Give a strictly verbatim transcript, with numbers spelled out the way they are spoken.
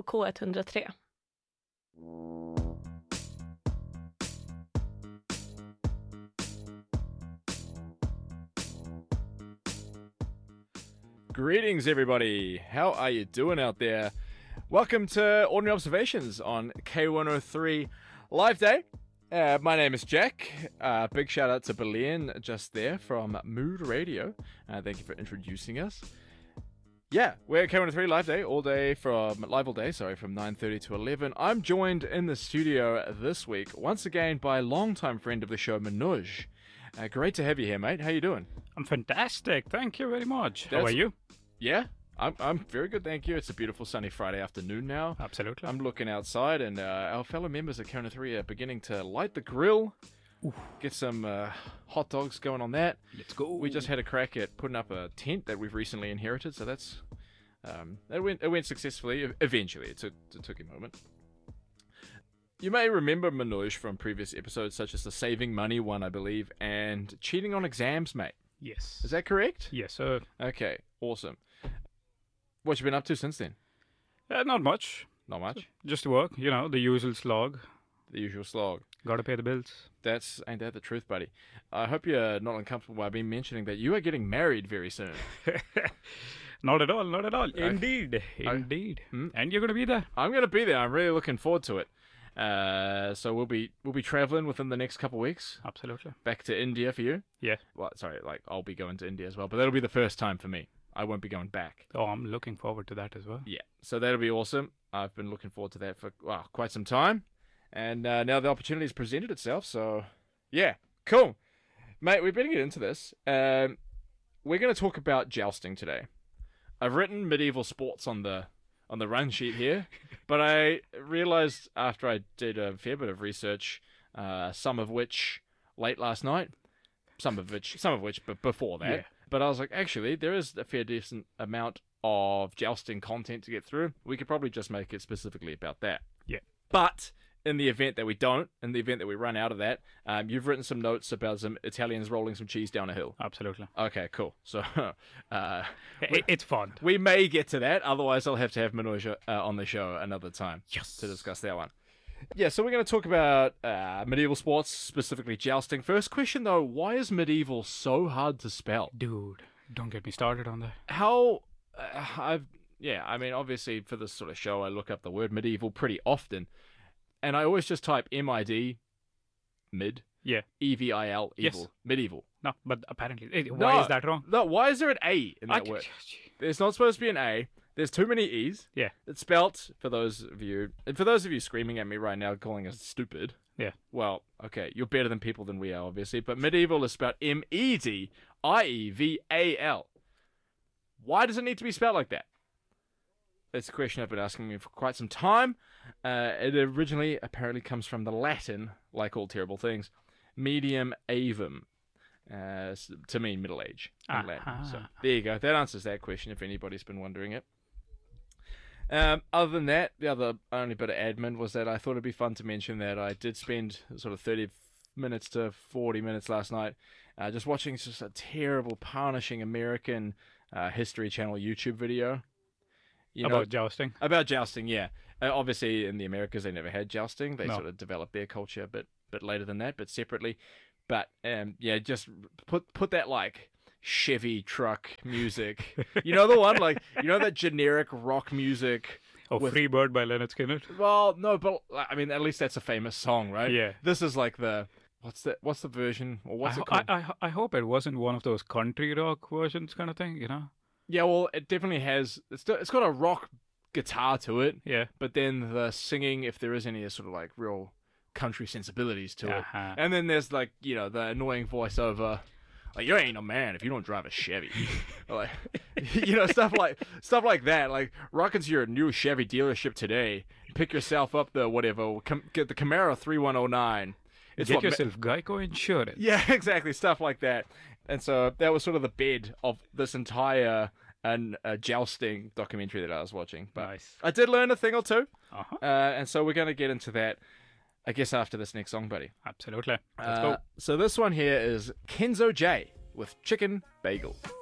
K ett noll tre. Greetings, everybody. How are you doing out there? Welcome to Ordinary Observations on K one oh three Live Day. Uh, my name is Jack. Uh, big shout out to Berlin just there from Mood Radio. Uh, thank you for introducing us. Yeah, we're at K one oh three Live Day all day from live all day. Sorry, from nine thirty to eleven. I'm joined in the studio this week once again by longtime friend of the show, Manoj. Uh, great to have you here, mate. How you doing? I'm fantastic. Thank you very much. That's, How are you? Yeah, I'm I'm very good, thank you. It's a beautiful sunny Friday afternoon now. Absolutely. I'm looking outside, and uh, our fellow members at K one oh three are beginning to light the grill, Oof. get some uh, hot dogs going on that. Let's go. We just had a crack at putting up a tent that we've recently inherited, so that's um, it went it went successfully. Eventually, it took it took a moment. You may remember Manoj from previous episodes, such as the saving money one, I believe, and cheating on exams, mate. Yes. Is that correct? Yes, sir. Okay, awesome. What you been up to since then? Uh, not much. Not much? Just work, you know, the usual slog. The usual slog. Gotta pay the bills. That's, ain't that the truth, buddy? I hope you're not uncomfortable by me mentioning that you are getting married very soon. Not at all, not at all. I, Indeed, I, indeed. Hmm? And you're gonna be there. I'm gonna be there. I'm really looking forward to it. Uh, so we'll be we'll be traveling within the next couple of weeks. Absolutely. Back to India for you. Yeah. Well, sorry, like I'll be going to India as well, but that'll be the first time for me. I won't be going back. Oh, I'm looking forward to that as well. Yeah. So that'll be awesome. I've been looking forward to that for well, quite some time, and uh, now the opportunity's presented itself. So yeah, cool, mate. We better get into this. Um, we're going to talk about jousting today. I've written medieval sports on the on the run sheet here, but I realized after I did a fair bit of research, uh, some of which late last night, some of which, some of which, but before that. Yeah. But I was like, actually, there is a fair decent amount of jousting content to get through. We could probably just make it specifically about that. Yeah. But in the event that we don't, in the event that we run out of that, um, you've written some notes about some Italians rolling some cheese down a hill. Absolutely. Okay, cool. So, uh, it, it's fun. We may get to that. Otherwise, I'll have to have Manoj uh, on the show another time yes. to discuss that one. Yeah, so we're going to talk about uh, medieval sports, specifically jousting. First question, though, why is medieval so hard to spell? Dude, don't get me started on that. How... Uh, I've... Yeah, I mean, obviously, for this sort of show, I look up the word medieval pretty often. And I always just type M I D, mid, yeah, E V I L, evil, yes. medieval. No, but apparently, why no, is that wrong? No, why is there an A in that I, word? There's not supposed to be an A. There's too many E's. Yeah. It's spelt, for those of you, and for those of you screaming at me right now, calling us stupid. Yeah. Well, okay, you're better than people than we are, obviously, but medieval is spelled M E D I E V A L. Why does it need to be spelled like that? That's a question I've been asking me for quite some time. Uh, it originally apparently comes from the Latin, like all terrible things, medium avum, uh, to mean middle age in uh-huh. Latin. So there you go. That answers that question if anybody's been wondering it. Um, other than that, the other only bit of admin was that I thought it'd be fun to mention that I did spend sort of thirty minutes to forty minutes last night uh, just watching just a terrible, punishing American uh, History Channel YouTube video. You about know, jousting? About jousting, yeah. Uh, obviously, in the Americas, they never had jousting. They no. sort of developed their culture a bit, bit later than that, but separately. But, um, yeah, just put put that, like, Chevy truck music. You know the one? Like, you know that generic rock music? Oh, with... Free Bird by Leonard Skinner? Well, no, but, I mean, at least that's a famous song, right? Yeah. This is like the... What's the what's the version? Or what's I, it called? I, I, I hope it wasn't one of those country rock versions kind of thing, you know? Yeah, well, it definitely has... It's, it's got a rock guitar to it, yeah, but then the singing, if there is any sort of like real country sensibilities to uh-huh. it, and then there's like, you know, the annoying voiceover, like, you ain't a man if you don't drive a Chevy, or like, you know, stuff like stuff like that. Like, rock into your new Chevy dealership today, pick yourself up the whatever, com- get the Camaro three one oh nine. It's get yourself ma- Geico insurance. Yeah, exactly, stuff like that. And so that was sort of the bed of this entire and a jousting documentary that I was watching. But nice. I did learn a thing or two. Uh-huh. Uh, and so we're going to get into that, I guess, after this next song, buddy. Absolutely. Let's uh, go. So this one here is Kenzo J with Chicken Bagel.